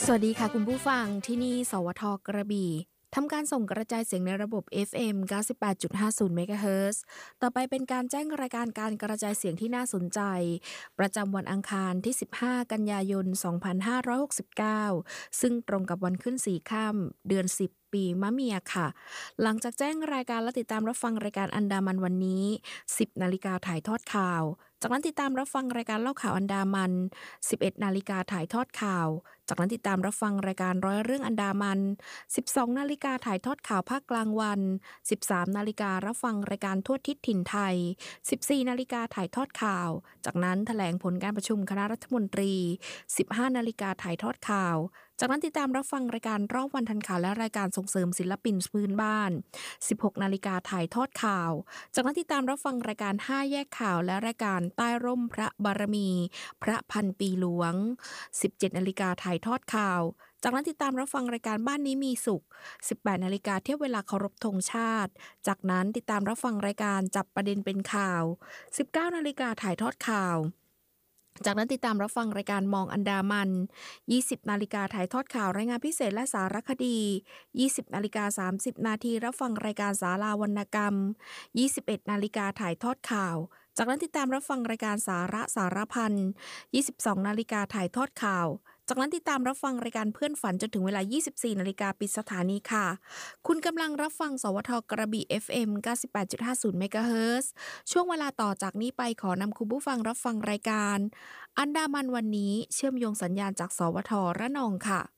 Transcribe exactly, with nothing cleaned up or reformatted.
สวัสดีค่ะคุณผู้ฟังที่นี่สวทกระบี่ทำการส่งกระจายเสียงในระบบ เอฟ เอ็ม เก้าสิบแปดจุดห้าศูนย์ เมกะเฮิรตซ์ต่อไปเป็นการแจ้งรายการการกระจายเสียงที่น่าสนใจประจำวันอังคารที่สิบห้ากันยายนสองพันห้าร้อยหกสิบเก้าซึ่งตรงกับวันขึ้นสี่ค่ำเดือนสิบปีมะเมียค่ะหลังจากแจ้งรายการและติดตามรับฟังรายการอันดามันวันนี้สิบนาฬิกาถ่ายทอดข่าวจากนั้นติดตามรับฟังรายการเล่าข่าวอันดามันสิบเอ็ดนาฬิกาถ่ายทอดข่าวจากนั้นติดตามรับฟังรายการร้อยเรื่องอันดามันสิบสองนาฬิกาถ่ายทอดข่าวภาคกลางวันสิบสามนาฬิการับฟังรายการทั่วทิศถิ่นไทยสิบสี่นาฬิกาถ่ายทอดข่าวจากนั้นแถลงผลการประชุมคณะรัฐมนตรีสิบห้านาฬิกาถ่ายทอดข่าวจากนั้นติดตามรับฟังรายการรอบวันทันข่าวและรายการส่งเสริมศิลปินพื้นบ้านสิบหกนาฬิกาถ่ายทอดข่าวจากนั้นติดตามรับฟังรายการห้าแยกข่าวและรายการใต้ร่มพระบารมีพระพันปีหลวงสิบเจ็ดนาฬิกาถ่ายทอดข่าวจากนั้นติดตามรับฟังรายการบ้านนี้มีสุขสิบแปดนาฬิกาเที่ยวเวลาเคารพธงชาติจากนั้นติดตามรับฟังรายการจับประเด็นเป็นข่าวสิบเก้านาฬิกาถ่ายทอดข่าวจากนั้นติดตามรับฟังรายการมองอันดามันยี่สิบนาฬิกาถ่ายทอดข่าวรายงานพิเศษและสารคดียี่สิบนาฬิกาสามสิบนาทีรับฟังรายการศาลาวรรณกรรมยี่สิบเอ็ดนาฬิกาถ่ายทอดข่าวจากนั้นติดตามรับฟังรายการสาระสารพันยี่สิบสองนาฬิกาถ่ายทอดข่าวจากนั้นติดตามรับฟังรายการเพื่อนฝันจนถึงเวลายี่สิบสี่นาฬิกาปิดสถานีค่ะคุณกำลังรับฟังสวทกระบี่ เอฟ เอ็ม เก้าสิบแปดจุดห้าศูนย์ เมกะเฮิรตซ์ช่วงเวลาต่อจากนี้ไปขอนำคุณผู้ฟังรับฟังรายการอันดามันวันนี้เชื่อมโยงสัญญาณจากสวทระนองค่ะ